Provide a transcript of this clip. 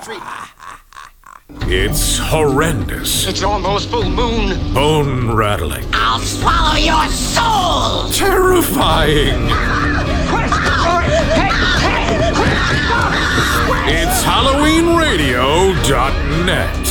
trick-or-treat. It's horrendous. It's almost full moon. Bone-rattling. I'll swallow your soul! Terrifying. It's HalloweenRadio.net.